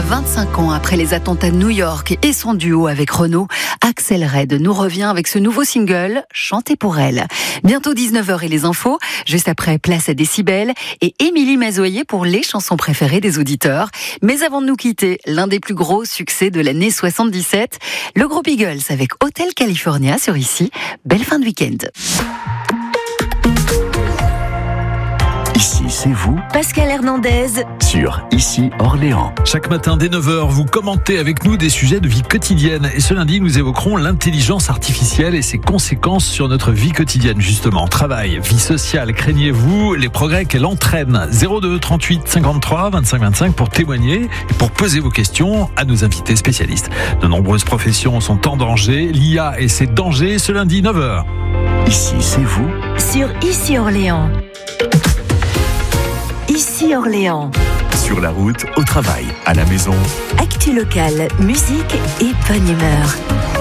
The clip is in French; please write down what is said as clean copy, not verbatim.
25 ans après les attentats de New York et son duo avec Renaud, Axel Red nous revient avec ce nouveau single, Chanter pour elle. Bientôt 19h et les infos, juste après Place à Décibel et Émilie Mazoyer pour les chansons préférées des auditeurs. Mais avant de nous quitter, l'un des plus gros succès de l'année 77, le groupe Eagles avec Hotel California sur Ici. Belle fin de week-end. Ici, c'est vous, Pascal Hernandez, sur Ici Orléans. Chaque matin dès 9h, vous commentez avec nous des sujets de vie quotidienne. Et ce lundi, nous évoquerons l'intelligence artificielle et ses conséquences sur notre vie quotidienne, justement. Travail, vie sociale, craignez-vous les progrès qu'elle entraîne? 02 38 53 25 25 pour témoigner et pour poser vos questions à nos invités spécialistes. De nombreuses professions sont en danger. L'IA et ses dangers, ce lundi 9h. Ici, c'est vous, sur Ici Orléans. Ici Orléans. sur la route, au travail, à la maison. Actu locale, musique et bonne humeur.